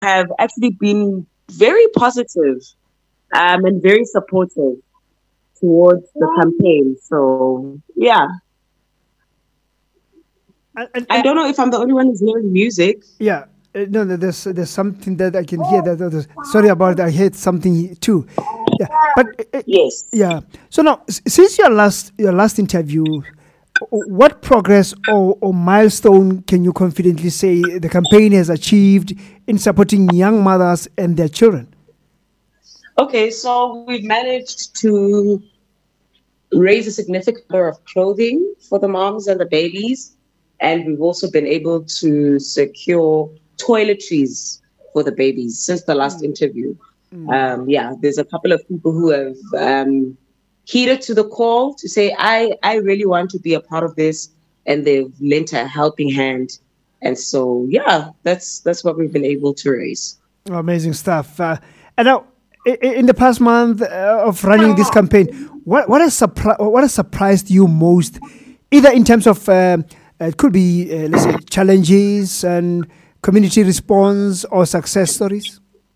have actually been very positive and very supportive towards the campaign. So yeah, I And don't know if I'm the only one who's hearing music. yeah, no, there's something that I can hear. Sorry about that. I heard something too. Yeah, but Yes. yeah. So now, since your last interview, what progress or milestone can you confidently say the campaign has achieved in supporting young mothers and their children? Okay, so we've managed to raise a significant number of clothing for the moms and the babies. And we've also been able to secure toiletries for the babies since the last interview. Yeah, there's a couple of people who have heeded to the call to say, I really want to be a part of this. And they've lent a helping hand. And so, yeah, that's what we've been able to raise. Amazing stuff. And now, in the past month of running this campaign, what has surprised you most, either in terms of it could be let's say challenges and community response or success stories?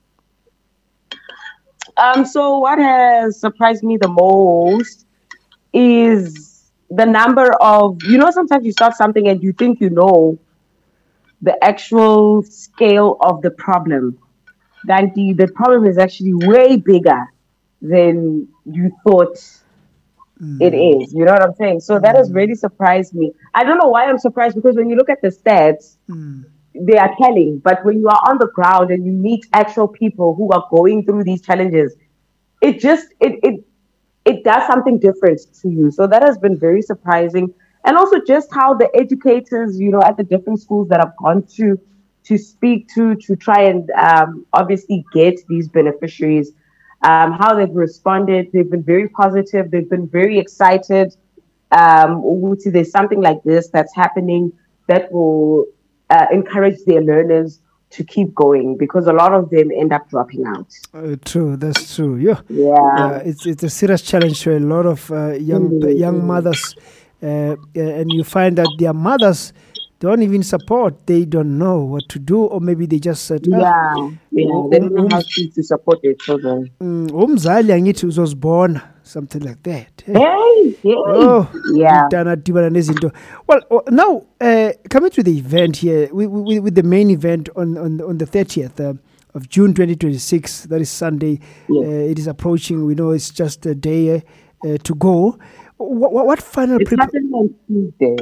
So what has surprised me the most is the number of, sometimes you start something and you think you know the actual scale of the problem. That the problem is actually way bigger than you thought it is. You know what I'm saying? So that has really surprised me. I don't know why I'm surprised, because when you look at the stats, they are telling. But when you are on the ground and you meet actual people who are going through these challenges, it just it does something different to you. So that has been very surprising. And also just how the educators, at the different schools that I've gone to speak to try and obviously get these beneficiaries, how they've responded. They've been very positive. They've been very excited. There's something like this that's happening that will encourage their learners to keep going, because a lot of them end up dropping out. True, that's true. Yeah, Yeah. yeah. It's a serious challenge to a lot of young Mm-hmm. mothers, and you find that their mothers don't even support. They don't know what to do, or maybe they just said, "Ah, Yeah, yeah. They don't know how to support their children. umzali angithi uzosibona," something like that. Hey. Hey, hey. Oh, Yeah. umntana adibana nezinto. Well, now coming to the event here, with the main event on the 30th of June 2026, that is Sunday. Yes. It is approaching. We know it's just a day to go. What final It's happening on Tuesday.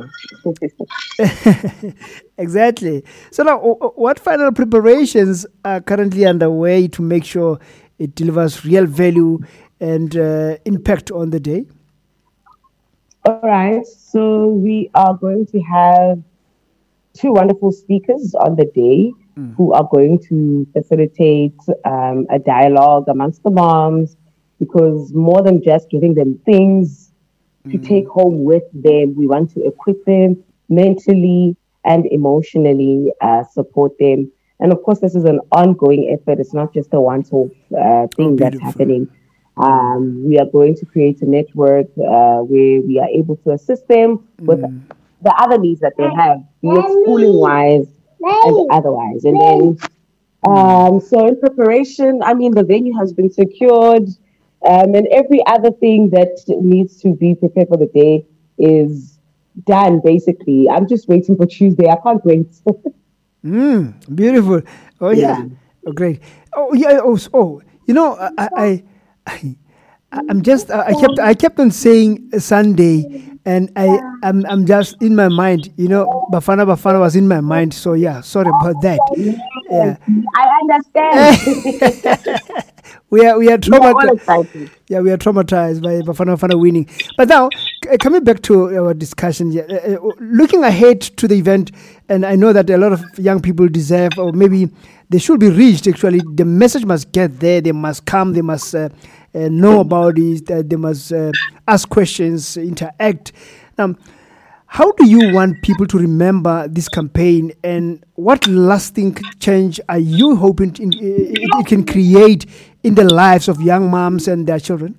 exactly. So now, what final preparations are currently underway to make sure it delivers real value and impact on the day? All right. So we are going to have two wonderful speakers on the day who are going to facilitate a dialogue amongst the moms, because more than just giving them things to take home with them, we want to equip them mentally and emotionally, support them. And of course, this is an ongoing effort. It's not just a once-off Oh, thing that's beautiful. happening. We are going to create a network where we are able to assist them with the other needs that they have, be it schooling wise and otherwise. And then, so in preparation, I mean, the venue has been secured, and every other thing that needs to be prepared for the day is done, basically. I'm just waiting for Tuesday. I can't wait. Beautiful. Oh Yeah. yeah. Oh great. Oh yeah. Oh. You know, I I kept on saying Sunday, and I'm just in my mind. You know, Bafana was in my mind. So yeah, sorry about that. Yes, Yeah. I understand. We are We are all traumatized. excited. Yeah, we are traumatized by Bafana winning. But now, coming back to our discussion, yeah, looking ahead to the event, and I know that a lot of young people deserve, or maybe they should be reached. Actually, the message must get there. They must come. They must know about it. They must ask questions, interact. Now, how do you want people to remember this campaign, and what lasting change are you hoping it can create in the lives of young moms and their children?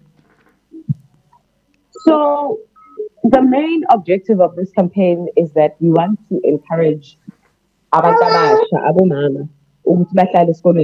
So, the main objective of this campaign is that we want to encourage abantu abasha, abomama. ukuthi bahlale esikolweni.